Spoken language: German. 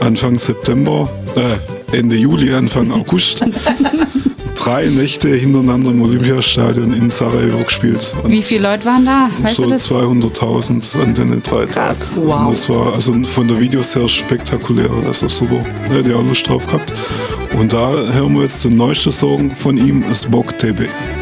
Anfang September, Ende Juli, Anfang August 3 Nächte hintereinander im Olympiastadion in Sarajevo gespielt. Und wie viele Leute waren da? Weißt so du das? 200.000 an den 3 Tagen. Wow. Und das war also von der Videos her spektakulär, also super. Da hätte ich auch Lust drauf gehabt. Und da hören wir jetzt den neuesten Song von ihm, das Bok Tebe.